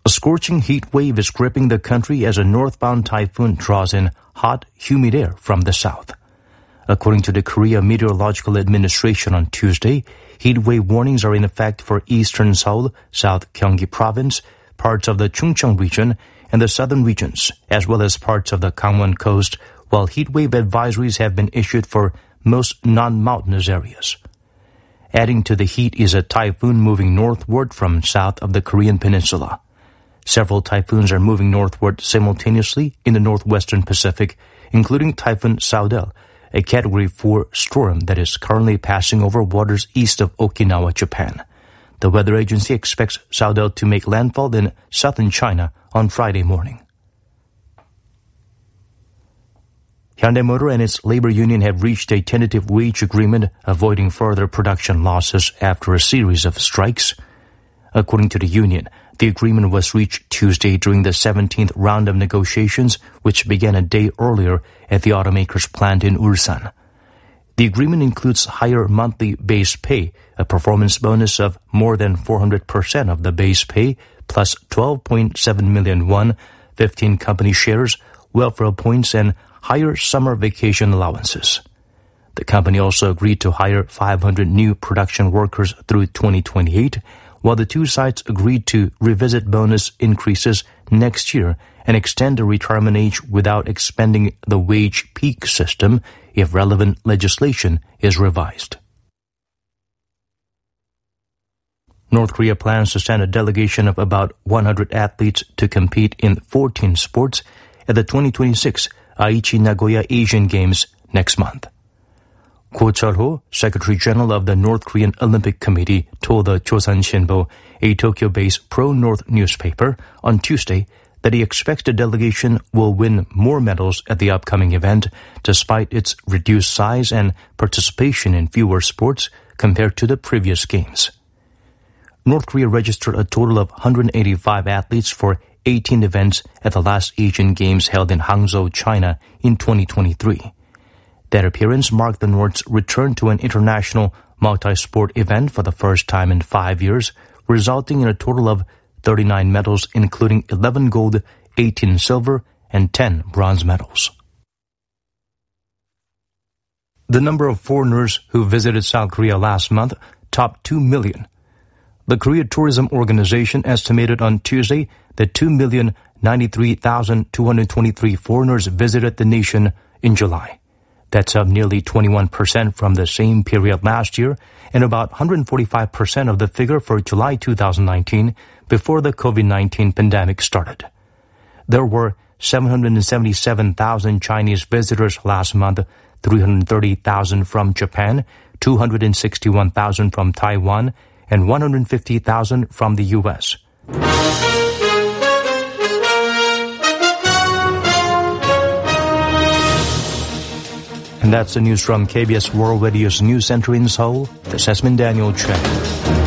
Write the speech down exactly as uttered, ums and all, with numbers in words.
A scorching heat wave is gripping the country as a northbound typhoon draws in hot, humid air from the south. According to the Korea Meteorological Administration on Tuesday, heat wave warnings are in effect for eastern Seoul, South Gyeonggi Province, parts of the Chungcheong region, and the southern regions, as well as parts of the Gangwon coast, while heat wave advisories have been issued for most non-mountainous areas. Adding to the heat is a typhoon moving northward from south of the Korean peninsula. Several typhoons are moving northward simultaneously in the northwestern Pacific, including Typhoon Saudel, a Category four storm that is currently passing over waters east of Okinawa, Japan. The weather agency expects Saudel to make landfall in southern China on Friday morning. Hyundai Motor and its labor union have reached a tentative wage agreement, avoiding further production losses after a series of strikes. According to the union, the agreement was reached Tuesday during the seventeenth round of negotiations, which began a day earlier at the automaker's plant in Ulsan. The agreement includes higher monthly base pay, a performance bonus of more than four hundred percent of the base pay, plus twelve point seven million won, fifteen company shares, welfare points, and higher summer vacation allowances. The company also agreed to hire five hundred new production workers through twenty twenty-eight, while the two sides agreed to revisit bonus increases next year and extend the retirement age without expanding the wage peak system if relevant legislation is revised. North Korea plans to send a delegation of about one hundred athletes to compete in fourteen sports at the twenty twenty-six Aichi Nagoya Asian Games next month. Ko Chul-ho, Secretary General of the North Korean Olympic Committee, told the Chosun Shinbo, a Tokyo-based pro-North newspaper, on Tuesday that he expects the delegation will win more medals at the upcoming event, despite its reduced size and participation in fewer sports compared to the previous games. North Korea registered a total of one hundred eighty-five athletes for eighteen events at the last Asian Games held in Hangzhou, China in twenty twenty-three. That appearance marked the North's return to an international multi-sport event for the first time in five years, resulting in a total of thirty-nine medals, including eleven gold, eighteen silver, and ten bronze medals. The number of foreigners who visited South Korea last month topped two million. The Korea Tourism Organization estimated on Tuesday that two million ninety-three thousand two hundred twenty-three foreigners visited the nation in July. That's up nearly twenty-one percent from the same period last year and about one hundred forty-five percent of the figure for July two thousand nineteen, before the covid nineteen pandemic started. There were seven hundred seventy-seven thousand Chinese visitors last month, three hundred thirty thousand from Japan, two hundred sixty-one thousand from Taiwan, and one hundred fifty thousand from the U S. And that's the news from K B S World Radio's News Center in Seoul. This has been Daniel Chen.